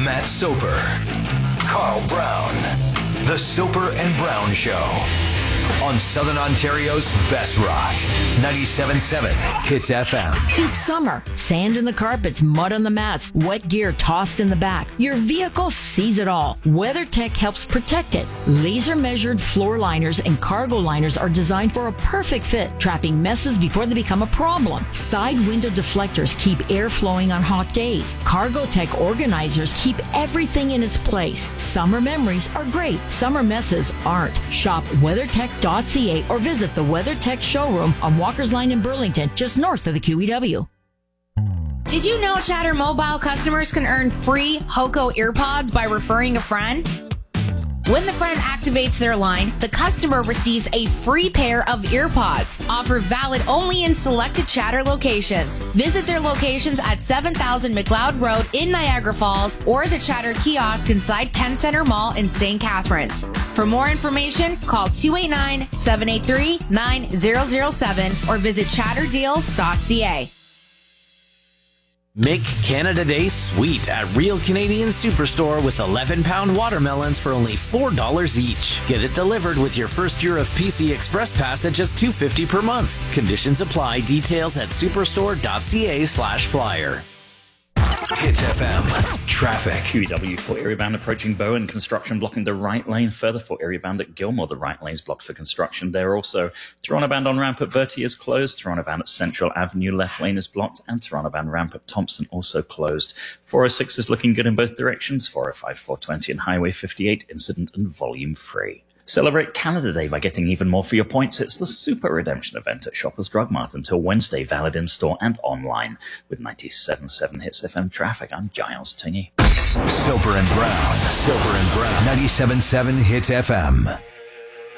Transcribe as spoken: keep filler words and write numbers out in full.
Matt Soper, Carl Brown. The Soper and Brown Show on Southern Ontario's best rock. ninety-seven point seven Hits F M. It's summer. Sand in the carpets, mud on the mats, wet gear tossed in the back. Your vehicle sees it all. WeatherTech helps protect it. Laser measured floor liners and cargo liners are designed for a perfect fit, trapping messes before they become a problem. Side window deflectors keep air flowing on hot days. CargoTech organizers keep everything in its place. Summer memories are great. Summer messes aren't. Shop weathertech dot c a or visit the WeatherTech showroom on Walker's Line in Burlington, just north of the Q E W. Did you know Chatter Mobile customers can earn free Hoco earpods by referring a friend? When the friend activates their line, the customer receives a free pair of earpods, offer valid only in selected Chatter locations. Visit their locations at seven thousand McLeod Road in Niagara Falls or the Chatter kiosk inside Penn Center Mall in Saint Catharines. For more information, call two eight nine, seven eight three, nine zero zero seven or visit chatter deals dot c a. Make Canada Day sweet at Real Canadian Superstore with eleven pound watermelons for only four dollars each. Get it delivered with your first year of P C Express Pass at just two dollars and fifty cents per month. Conditions apply. Details at superstore dot c a slash flyer. Hits F M. Traffic. Q E W for area bound approaching Bowen. Construction blocking the right lane. Further for area bound at Gilmore, the right lane's blocked for construction there also. Toronto bound on ramp at Bertie is closed. Toronto bound at Central Avenue, left lane is blocked. And Toronto bound ramp at Thompson also closed. four oh six is looking good in both directions. four oh five, four twenty and Highway fifty-eight, incident and volume free. Celebrate Canada Day by getting even more for your points. It's the Super Redemption event at Shoppers Drug Mart until Wednesday, valid in store and online. With ninety-seven point seven Hits F M traffic, I'm Giles Tingy. Soper and Brown. Soper and Brown. ninety-seven point seven Hits F M.